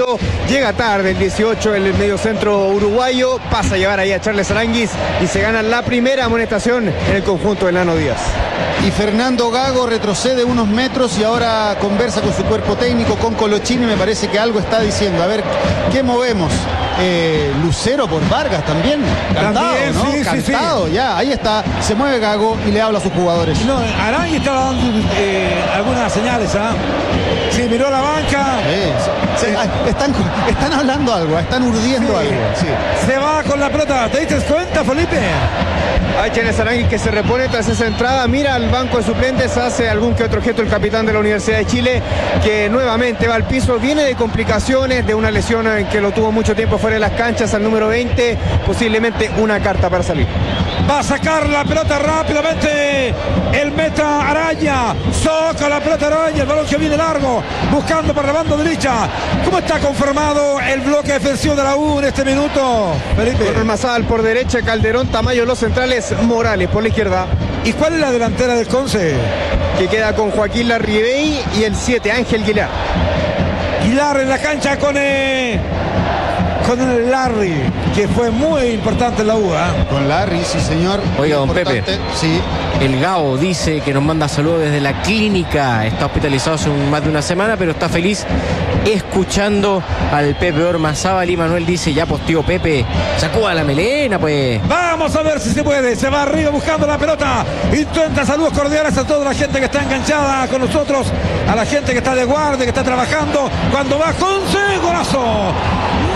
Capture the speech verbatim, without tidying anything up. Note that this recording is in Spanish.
partido. Llega tarde el dieciocho, el mediocentro uruguayo. Pasa a llevar ahí a Charles Aranguis y se gana la primera amonestación en el conjunto del Nano Díaz. Y Fernando Gago retrocede unos metros y ahora conversa con su cuerpo técnico, con Colochini. Me parece que algo está diciendo. A ver, ¿qué movemos? Eh, Lucero por Vargas también. Cantado, también, ¿no? Sí, Cantado, sí, sí. ya. Ahí está. Se mueve Gago y le habla a sus jugadores. No, Arangui está dando eh, algunas señales, ¿ah? ¿eh? Sí, miró la banca. Sí, sí, están, están hablando algo, están urdiendo Sí. algo. Sí. Se va con la pelota. ¿Te diste cuenta, Felipe? Hay Charles Aranguis que se repone tras esa entrada, mira al banco de suplentes, hace algún que otro gesto el capitán de la Universidad de Chile, que nuevamente va al piso, viene de complicaciones, de una lesión en que lo tuvo mucho tiempo fuera de las canchas, al número veinte, posiblemente una carta para salir. Va a sacar la pelota rápidamente el meta Araya, saca la pelota Araya, el balón que viene largo, buscando por la banda derecha. ¿Cómo está conformado el bloque defensivo de la U en este minuto, Felipe? Con Ormazábal por derecha, Calderón, Tamayo los centrales, Morales por la izquierda. ¿Y cuál es la delantera del Conce? Que queda con Joaquín Larribey y el siete, Ángel Guilar. Guilar en la cancha con eh, con el Larry, que fue muy importante en la U, ¿eh? Con Larry, sí señor. Oiga, don Importante. Pepe. Sí. El Gao dice que nos manda saludos desde la clínica. Está hospitalizado hace un- más de una semana, pero está feliz escuchando al Pepe Ormazábal. Y Manuel dice, ya posteó Pepe, sacuda la melena, pues. Vamos a ver si se puede. Se va arriba buscando la pelota. Intenta saludos cordiales a toda la gente que está enganchada con nosotros, a la gente que está de guardia, que está trabajando. Cuando va Conce, golazo.